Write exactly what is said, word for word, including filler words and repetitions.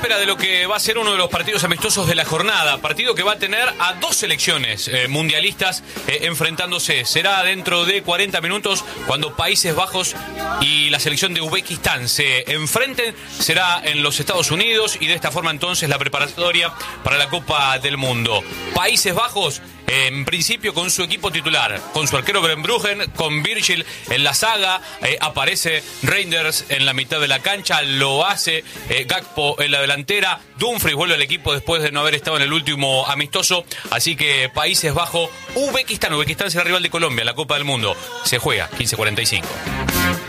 víspera de lo que va a ser uno de los partidos amistosos de la jornada, partido que va a tener a dos selecciones eh, mundialistas eh, enfrentándose. Será dentro de cuarenta minutos cuando Países Bajos y la selección de Uzbekistán se enfrenten. Será en los Estados Unidos y de esta forma entonces la preparatoria para la Copa del Mundo. Países Bajos, en principio con su equipo titular, con su arquero Verbruggen, con Virgil en la saga, eh, aparece Reinders en la mitad de la cancha, lo hace eh, Gakpo en la delantera, Dumfries vuelve al equipo después de no haber estado en el último amistoso, así que Países Bajos, Uzbekistán, Uzbekistán será rival de Colombia en la Copa del Mundo, se juega quince cuarenta y cinco.